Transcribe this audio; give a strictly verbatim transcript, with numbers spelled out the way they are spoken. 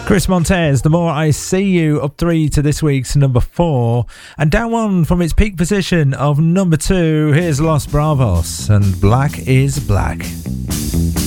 Chris Montez, The More I See You, up three to this week's number four. And down one from its peak position of number two, here's Los Bravos and Black is Black.